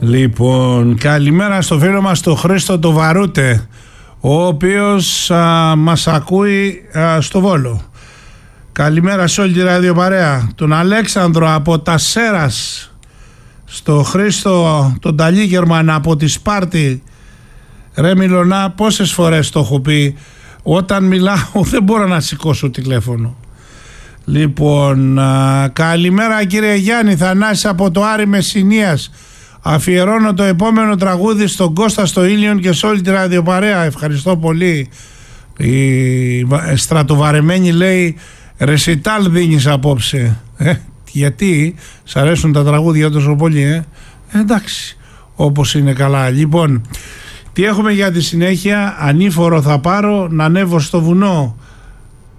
Λοιπόν, καλημέρα στο φίλο μας τον Χρήστο το Βαρούτε, ο οποίος μας ακούει στο Βόλο. Καλημέρα σε όλη τη ραδιοπαρέα. Τον Αλέξανδρο από τα Σέρας, στο Χρήστο τον Ταλίγερμαν από τη Σπάρτη. Ρε Μιλωνά, πόσες φορές το έχω πει, όταν μιλάω δεν μπορώ να σηκώσω τηλέφωνο. Λοιπόν, καλημέρα κύριε Γιάννη, Θανάση από το Άρη Μεσσηνίας. Αφιερώνω το επόμενο τραγούδι στον Κώστα στο Ήλιον και σε όλη τη ραδιοπαρέα. Ευχαριστώ πολύ. Η στρατοβαρεμένη λέει ρεσιτάλ δίνεις απόψε. Γιατί σ' αρέσουν τα τραγούδια τόσο πολύ, εντάξει, όπως είναι καλά. Λοιπόν, τι έχουμε για τη συνέχεια? Ανήφορο θα πάρω να ανέβω στο βουνό.